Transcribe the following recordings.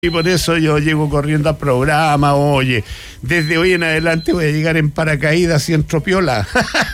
Y por eso yo llego corriendo al programa. Oye, desde hoy en adelante voy a llegar en paracaídas y en tropiola.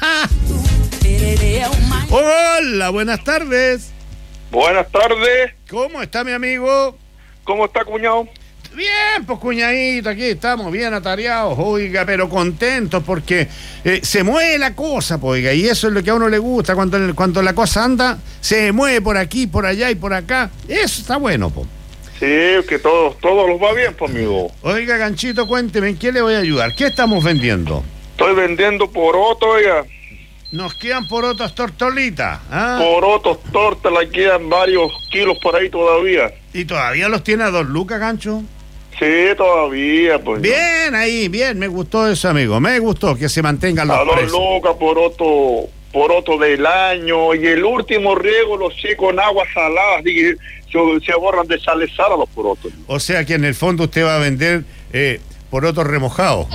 Hola, buenas tardes. Buenas tardes. ¿Cómo está mi amigo? ¿Cómo está, cuñado? Bien, pues cuñadito, aquí estamos bien atareados, oiga, pero contentos porque se mueve la cosa, pues, oiga, y eso es lo que a uno le gusta, cuando la cosa anda, se mueve por aquí, por allá y por acá, eso está bueno, pues. Sí, que todos los va bien, pues, amigo. Oiga, Ganchito, cuénteme, ¿en qué le voy a ayudar? ¿Qué estamos vendiendo? Estoy vendiendo porotos, oiga. Nos quedan porotos tortolitas, ¿ah? Porotos, tortas, le quedan varios kilos por ahí todavía. ¿Y todavía los tiene a 2 lucas, Gancho? Sí, todavía, pues. Bien, ahí, bien, me gustó eso, amigo, me gustó que se mantengan los precios. A 2 lucas, poroto del año, y el último riego lo sé con agua salada, así que se borran de salezar a los porotos. O sea que en el fondo usted va a vender porotos remojados.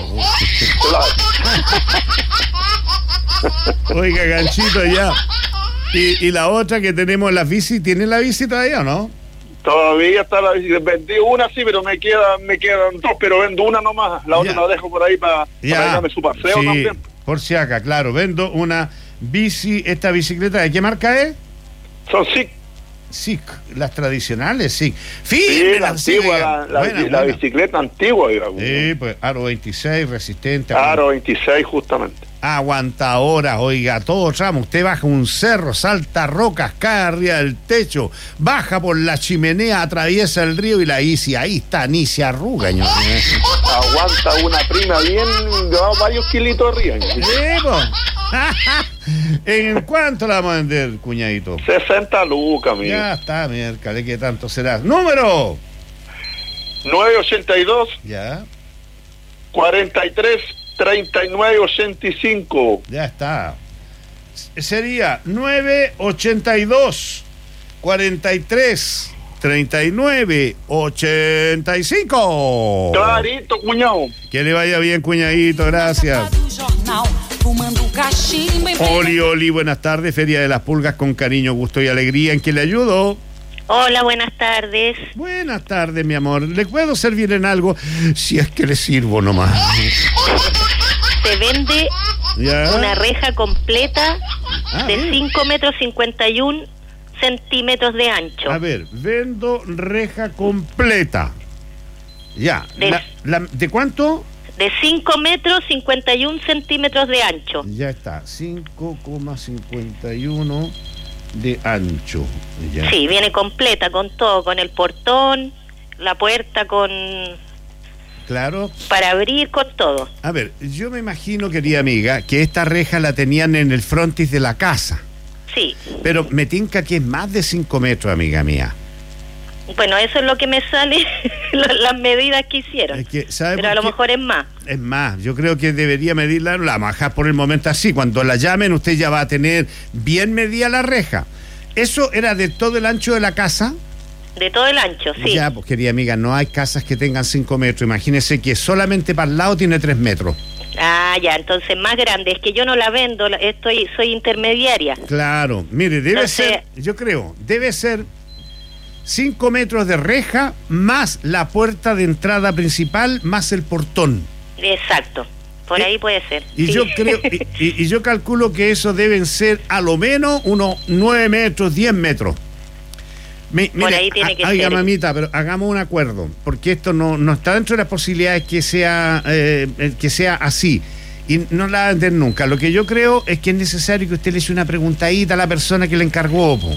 Oiga, Ganchito, ya. Y la otra que tenemos, las bici, ¿tiene la bici todavía o no? Todavía está la bici, vendí una sí, pero me quedan 2, pero vendo una nomás, la otra la dejo por ahí para darme su paseo, sí, también. Por si acá, claro, vendo una bici, esta bicicleta, ¿de qué marca es? Son SIC. SIC, las tradicionales, SIC. Sí, la antigua, la bicicleta antigua, digamos. Sí, pues aro 26, resistente. Aro 26, justamente. Aguantadora, oiga, todo tramo. Usted baja un cerro, salta rocas, cae arriba del techo, baja por la chimenea, atraviesa el río y la ICI, ahí está, ni se arruga, ño. Aguanta una prima bien, varios kilitos arriba, ño. Sí, pues. ¿En cuánto la vamos a vender, cuñadito? 60 lucas, amigo. Ya está, mierda, ¿de qué tanto será? ¡Número! 982. Ya. 43 39 85. Ya está. Sería 982 43 39 85. Clarito, cuñado. Que le vaya bien, cuñadito, gracias. Oli, buenas tardes. Feria de las Pulgas con cariño, gusto y alegría. ¿En qué le ayudo? Hola, buenas tardes. Buenas tardes, mi amor. ¿Le puedo servir en algo? Si es que le sirvo nomás. Se vende una reja completa de 5 metros 51 centímetros de ancho. A ver, vendo reja completa. Ya. ¿De cuánto? De 5 metros 51 centímetros de ancho. Ya está, 5,51 de ancho. Ya. Sí, viene completa con todo, con el portón, la puerta con... Claro. Para abrir, con todo. A ver, yo me imagino, querida amiga, que esta reja la tenían en el frontis de la casa. Sí. Pero me tinca que es más de 5 metros, amiga mía. Bueno, eso es lo que me sale, las medidas que hicieron. Es que, pero a lo mejor es más. Es más, yo creo que debería medirla, la vamos a dejar por el momento así. Cuando la llamen, usted ya va a tener bien medida la reja. ¿Eso era de todo el ancho de la casa? De todo el ancho, sí. Ya, pues querida amiga, no hay casas que tengan 5 metros. Imagínese que solamente para el lado tiene 3 metros. Ah, ya, entonces más grande. Es que yo no la vendo, soy intermediaria. Claro, mire, debe ser, yo creo, debe ser 5 metros de reja más la puerta de entrada principal más el portón. Exacto, por ahí puede ser. Y sí. Yo creo, y yo calculo que eso deben ser a lo menos unos 9 metros, 10 metros. Por ahí tiene que ser. Mamita, pero hagamos un acuerdo, porque esto no está dentro de las posibilidades que sea así. Y no la va a vender nunca. Lo que yo creo es que es necesario que usted le eche una preguntadita a la persona que le encargó, po.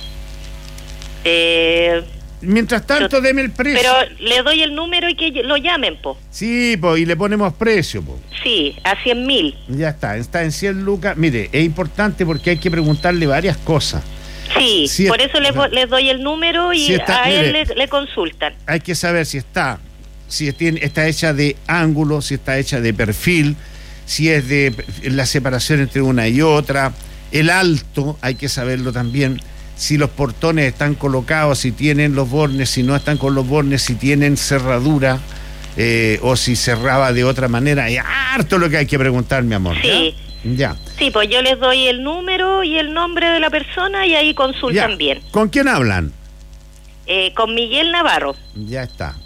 Mientras tanto, deme el precio. Pero le doy el número y que lo llamen, po. Sí, po, y le ponemos precio, po. Sí, a 100.000. Ya está en 100 lucas. Mire, es importante porque hay que preguntarle varias cosas. Sí, si por eso les doy el número y a él le consultan. Hay que saber si está hecha de ángulo, si está hecha de perfil, si es de la separación entre una y otra, el alto, hay que saberlo también. Si los portones están colocados, si tienen los bornes, si no están con los bornes, si tienen cerradura o si cerraba de otra manera. Es harto lo que hay que preguntar, mi amor. Sí. Ya. Sí, pues yo les doy el número y el nombre de la persona y ahí consultan bien. ¿Con quién hablan? Con Miguel Navarro. Ya está.